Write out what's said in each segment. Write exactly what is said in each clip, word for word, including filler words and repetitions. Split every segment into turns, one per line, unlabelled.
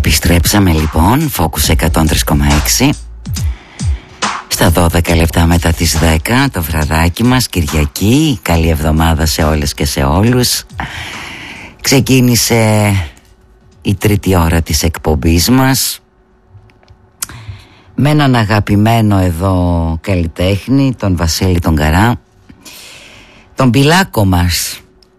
Επιστρέψαμε λοιπόν, Focus εκατόν τρία κόμμα έξι. Στα δώδεκα λεπτά μετά τις δέκα το βραδάκι μας, Κυριακή. Καλή εβδομάδα σε όλες και σε όλους. Ξεκίνησε η τρίτη ώρα της εκπομπής μας με έναν αγαπημένο εδώ καλλιτέχνη, τον Βασίλη τον Καρά, τον πιλάκο μας.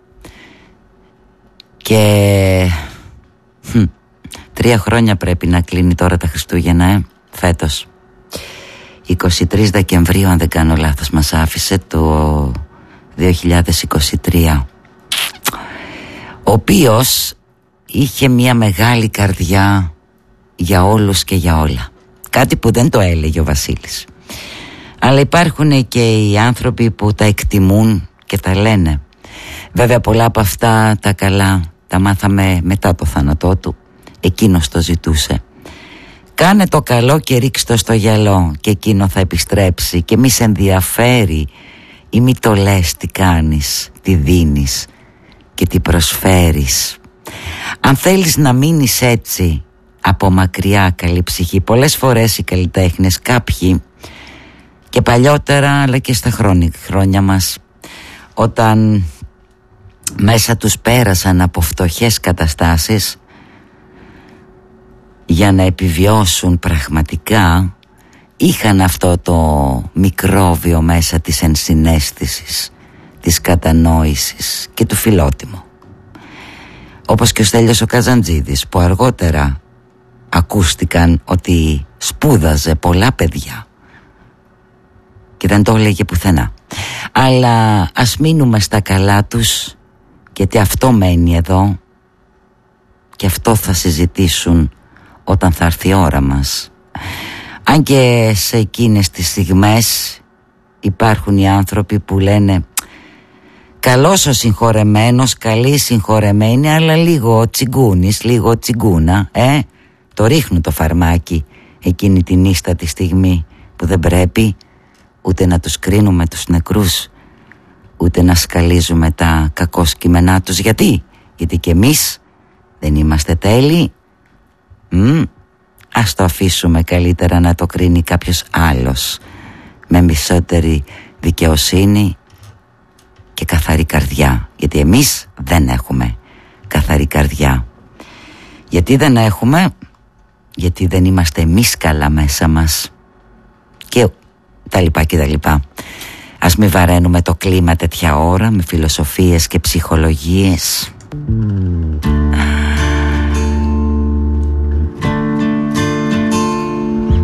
Και χ, τρία χρόνια πρέπει να κλείνει τώρα τα Χριστούγεννα, ε, φέτος. είκοσι τρεις Δεκεμβρίου, αν δεν κάνω λάθος, μας άφησε το δύο χιλιάδες είκοσι τρία, ο οποίος είχε μια μεγάλη καρδιά για όλους και για όλα. Κάτι που δεν το έλεγε ο Βασίλης. Αλλά υπάρχουν και οι άνθρωποι που τα εκτιμούν και τα λένε. Βέβαια πολλά από αυτά τα καλά τα μάθαμε μετά το θάνατό του. Εκείνος το ζητούσε. Κάνε το καλό και ρίξ' το στο γυαλό και εκείνο θα επιστρέψει. Και μη σε ενδιαφέρει ή μη το λες τι κάνεις, τι δίνεις και τι προσφέρεις. Αν θέλεις να μείνεις έτσι από μακριά, καλή ψυχή. Πολλές φορές οι καλλιτέχνες, κάποιοι και παλιότερα αλλά και στα χρόνια μας, όταν μέσα τους πέρασαν από φτωχές καταστάσεις, για να επιβιώσουν πραγματικά, είχαν αυτό το μικρόβιο μέσα της ενσυναίσθησης, της κατανόησης και του φιλότιμου. Όπως και ο Στέλιος ο Καζαντζίδης, που αργότερα ακούστηκαν ότι σπούδαζε πολλά παιδιά και δεν το έλεγε πουθενά. Αλλά ας μείνουμε στα καλά τους, γιατί αυτό μένει εδώ και αυτό θα συζητήσουν όταν θα έρθει η ώρα μας. Αν και σε εκείνες τις στιγμές υπάρχουν οι άνθρωποι που λένε καλός ο συγχωρεμένος, καλή συγχωρεμένη, αλλά λίγο τσιγκούνης, λίγο τσιγκούνα, ε, το ρίχνουν το φαρμάκι εκείνη την ίστατη στιγμή που δεν πρέπει ούτε να τους κρίνουμε τους νεκρούς, ούτε να σκαλίζουμε τα κακώς κείμενά τους. Γιατί? Γιατί και εμείς δεν είμαστε τέλειοι. Μ, ας το αφήσουμε καλύτερα να το κρίνει κάποιος άλλος με μισότερη δικαιοσύνη και καθαρή καρδιά. Γιατί εμείς δεν έχουμε καθαρή καρδιά. Γιατί δεν έχουμε? Γιατί δεν είμαστε εμείς καλά μέσα μας. Και τα λοιπά και τα λοιπά. Ας μην βαραίνουμε το κλίμα τέτοια ώρα με φιλοσοφίες και ψυχολογίες.